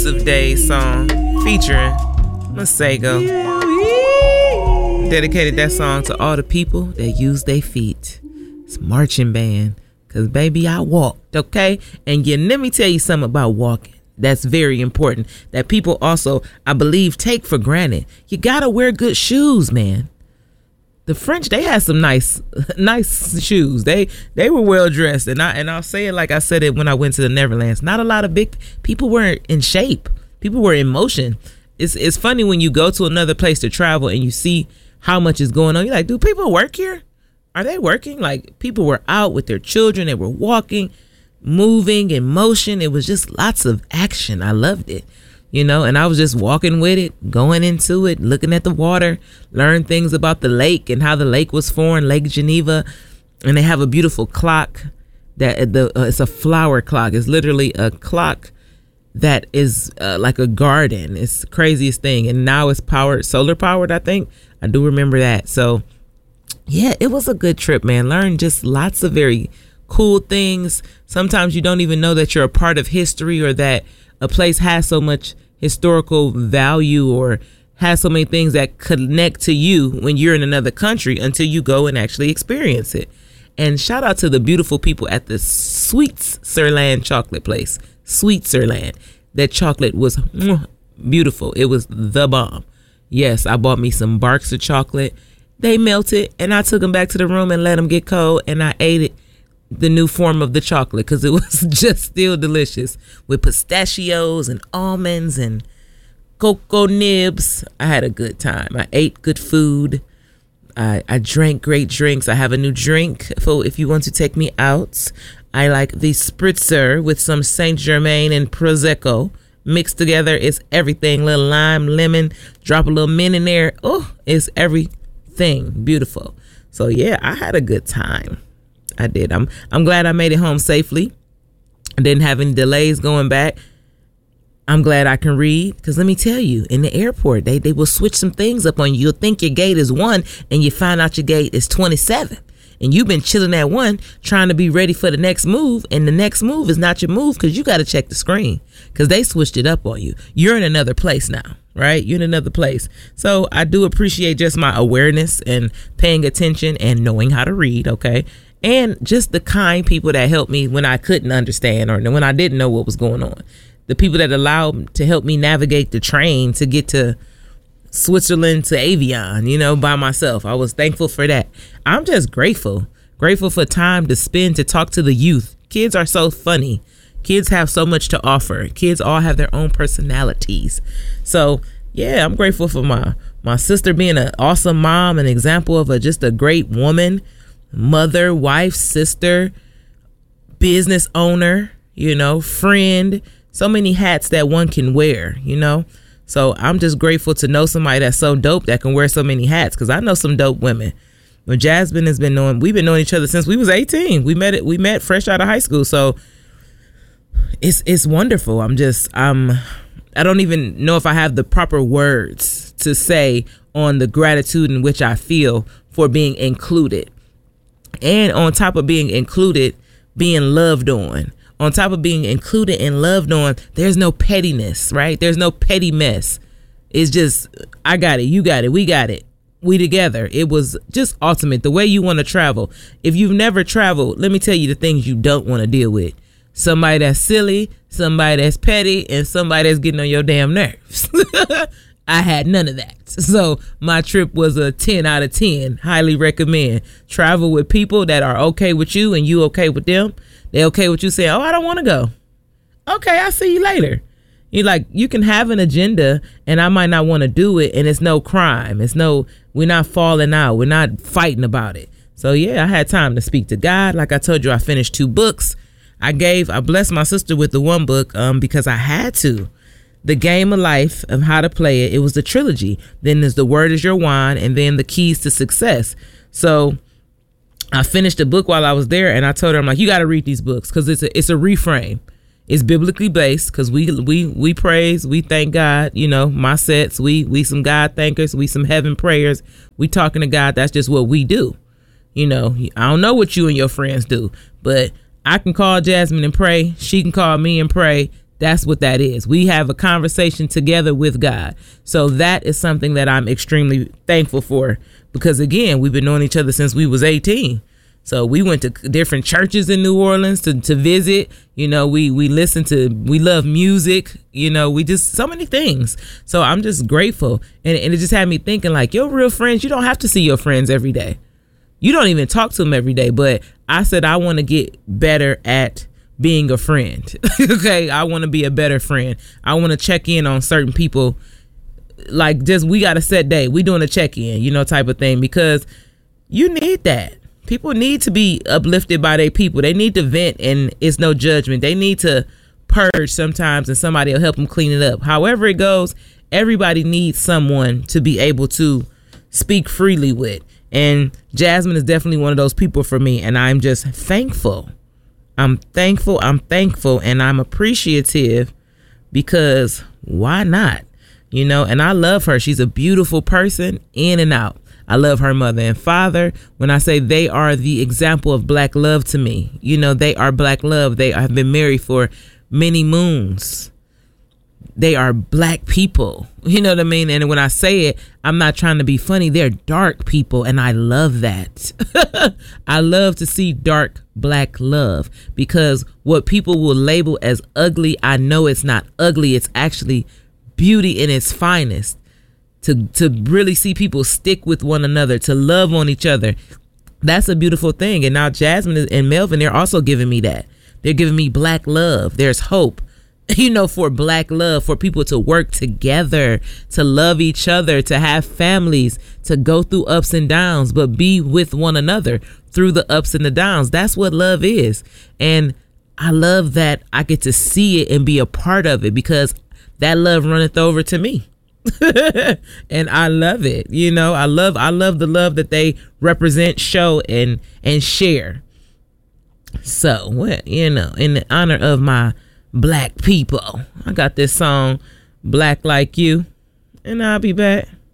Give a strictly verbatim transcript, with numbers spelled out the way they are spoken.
Exclusive Days song featuring Masego. Dedicated that song to all the people that use their feet. It's marching band. Cause baby, I walked, okay? And yeah, let me tell you something about walking. That's very important. That people also, I believe, take for granted. You gotta wear good shoes, man. The French, they had some nice, nice shoes. They they were well dressed, and I and I'll say it like I said it when I went to the Netherlands. Not a lot of big people weren't in shape. People were in motion. It's it's funny when you go to another place to travel and you see how much is going on. You're like, do people work here? Are they working? Like, people were out with their children. They were walking, moving, in motion. It was just lots of action. I loved it. You know, and I was just walking with it, going into it, looking at the water, learn things about the lake and how the lake was formed, Lake Geneva. And they have a beautiful clock that the uh, it's a flower clock. It's literally a clock that is uh, like a garden. It's the craziest thing. And now it's powered, solar powered, I think. I do remember that. So, yeah, it was a good trip, man. Learned just lots of very cool things. Sometimes you don't even know that you're a part of history or that a place has so much historical value or has so many things that connect to you when you're in another country until you go and actually experience it. And shout out to the beautiful people at the Switzerland chocolate place. Switzerland. That chocolate was beautiful. It was the bomb. Yes, I bought me some barks of chocolate. They melted and I took them back to the room and let them get cold and I ate it. The new form of the chocolate because it was just still delicious with pistachios and almonds and cocoa nibs. I had a good time. I ate good food. I, I drank great drinks. I have a new drink for if you want to take me out. I like the spritzer with some Saint Germain and Prosecco mixed together. It's everything. Little lime, lemon, drop a little mint in there. Oh, it's everything. Beautiful. So yeah, I had a good time. I did. I'm I'm glad I made it home safely. I didn't have any delays going back. I'm glad I can read because let me tell you, in the airport, they, they will switch some things up on you. You'll think your gate is one and you find out your gate is twenty-seven. And you've been chilling at one trying to be ready for the next move. And the next move is not your move because you got to check the screen because they switched it up on you. You're in another place now, right? You're in another place. So I do appreciate just my awareness and paying attention and knowing how to read, okay? And just the kind people that helped me when I couldn't understand or when I didn't know what was going on. The people that allowed to help me navigate the train to get to Switzerland to Avion, you know, by myself. I was thankful for that. I'm just grateful. Grateful for time to spend to talk to the youth. Kids are so funny. Kids have so much to offer. Kids all have their own personalities. So, yeah, I'm grateful for my, my sister being an awesome mom, an example of a just a great woman. Mother, wife, sister, business owner, you know, friend, so many hats that one can wear, you know. So I'm just grateful to know somebody that's so dope that can wear so many hats because I know some dope women. Well, Jasmine has been knowing, we've been knowing each other since we was eighteen. We met it, we met fresh out of high school. So it's it's wonderful. I'm just, I'm, I don't even know if I have the proper words to say on the gratitude in which I feel for being included. And on top of being included, being loved on. On top of being included and loved on, there's no pettiness, right? There's no petty mess. It's just, I got it, you got it, we got it. We together. It was just ultimate. The way you want to travel. If you've never traveled, let me tell you the things you don't want to deal with. Somebody that's silly, somebody that's petty, and somebody that's getting on your damn nerves. I had none of that. So my trip was a ten out of ten. Highly recommend. Travel with people that are okay with you and you okay with them. They okay with you saying, oh, I don't want to go. Okay, I'll see you later. You're like, you can have an agenda and I might not want to do it. And it's no crime. It's no, we're not falling out. We're not fighting about it. So yeah, I had time to speak to God. Like I told you, I finished two books. I gave, I blessed my sister with the one book um, because I had to. The Game of Life of How to Play It. It was the trilogy. Then there's The Word Is Your Wine and then The Keys to Success. So I finished the book while I was there and I told her, I'm like, you got to read these books because it's a, it's a reframe. It's biblically based because we we we praise, we thank God, you know, my sets, we we some God thankers, we some heaven prayers. We talking to God. That's just what we do. You know, I don't know what you and your friends do, but I can call Jasmine and pray. She can call me and pray. That's what that is. We have a conversation together with God. So that is something that I'm extremely thankful for, because again, we've been knowing each other since we was eighteen. So we went to different churches in New Orleans to, to visit. You know, we we listen to, we love music. You know, we just, so many things. So I'm just grateful. And, and it just had me thinking, like, your real friends, you don't have to see your friends every day. You don't even talk to them every day. But I said I want to get better at being a friend. Okay, I want to be a better friend. I want to check in on certain people. Like, just, we got a set day. We doing a check-in, you know, type of thing, because you need that. People need to be uplifted by their people. They need to vent, and it's no judgment. They need to purge sometimes, and somebody will help them clean it up. However it goes, everybody needs someone to be able to speak freely with. And Jasmine is definitely one of those people for me. And I'm just thankful. I'm thankful. I'm thankful. And I'm appreciative, because why not? You know, and I love her. She's a beautiful person in and out. I love her mother and father. When I say they are the example of black love to me, you know, they are black love. They have been married for many moons. They are black people. You know what I mean? And when I say it, I'm not trying to be funny. They're dark people, and I love that. I love to see dark black love, because what people will label as ugly, I know it's not ugly. It's actually beauty in its finest. To to really see people stick with one another, to love on each other. That's a beautiful thing. And now Jasmine and Melvin, they're also giving me that. They're giving me black love. There's hope, you know, for black love, for people to work together, to love each other, to have families, to go through ups and downs, but be with one another through the ups and the downs. That's what love is. And I love that I get to see it and be a part of it, because that love runneth over to me. And I love it. You know, I love I love the love that they represent, show, and and share. So, what, you know, in the honor of my black people, I got this song, Black Like You, and I'll be back.